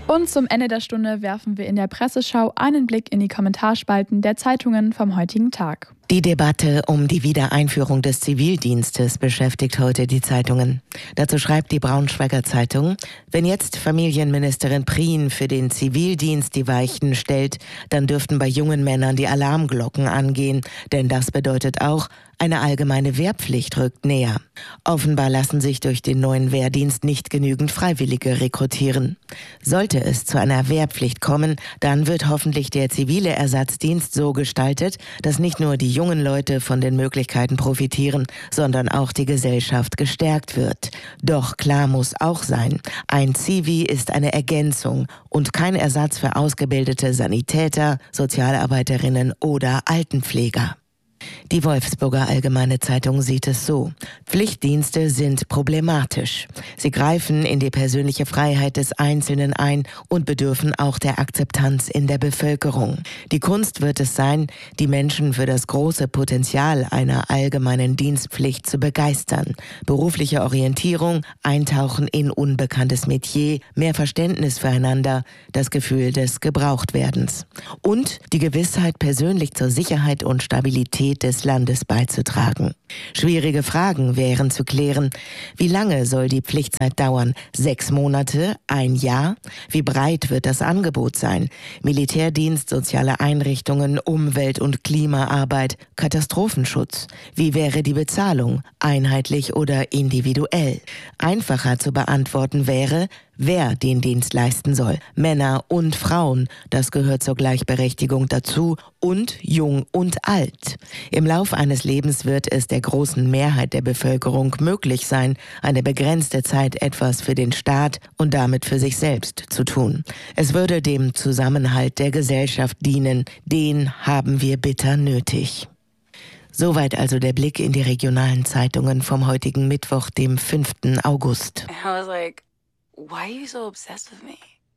Und zum Ende der Stunde werfen wir in der Presseschau einen Blick in die Kommentarspalten der Zeitungen vom heutigen Tag. Die Debatte um die Wiedereinführung des Zivildienstes beschäftigt heute die Zeitungen. Dazu schreibt die Braunschweiger Zeitung: Wenn jetzt Familienministerin Prien für den Zivildienst die Weichen stellt, dann dürften bei jungen Männern die Alarmglocken angehen, denn das bedeutet auch, eine allgemeine Wehrpflicht rückt näher. Offenbar lassen sich durch den neuen Wehrdienst nicht genügend Freiwillige rekrutieren. Sollte es zu einer Wehrpflicht kommen, dann wird hoffentlich der zivile Ersatzdienst so gestaltet, dass nicht nur die jungen Leute von den Möglichkeiten profitieren, sondern auch die Gesellschaft gestärkt wird. Doch klar muss auch sein, ein Zivi ist eine Ergänzung und kein Ersatz für ausgebildete Sanitäter, Sozialarbeiterinnen oder Altenpfleger. Die Wolfsburger Allgemeine Zeitung sieht es so: Pflichtdienste sind problematisch. Sie greifen in die persönliche Freiheit des Einzelnen ein und bedürfen auch der Akzeptanz in der Bevölkerung. Die Kunst wird es sein, die Menschen für das große Potenzial einer allgemeinen Dienstpflicht zu begeistern. Berufliche Orientierung, Eintauchen in unbekanntes Metier, mehr Verständnis füreinander, das Gefühl des Gebrauchtwerdens. Und die Gewissheit, persönlich zur Sicherheit und Stabilität des Landes beizutragen. Schwierige Fragen wären zu klären. Wie lange soll die Pflichtzeit dauern? 6 Monate? 1 Jahr? Wie breit wird das Angebot sein? Militärdienst, soziale Einrichtungen, Umwelt- und Klimaarbeit, Katastrophenschutz. Wie wäre die Bezahlung? Einheitlich oder individuell? Einfacher zu beantworten wäre, wer den Dienst leisten soll. Männer und Frauen, das gehört zur Gleichberechtigung dazu, und jung und alt. Im Lauf eines Lebens wird es der großen Mehrheit der Bevölkerung möglich sein, eine begrenzte Zeit etwas für den Staat und damit für sich selbst zu tun. Es würde dem Zusammenhalt der Gesellschaft dienen, den haben wir bitter nötig. Soweit also der Blick in die regionalen Zeitungen vom heutigen Mittwoch, dem 5. August. I was like, why are you so obsessed with me?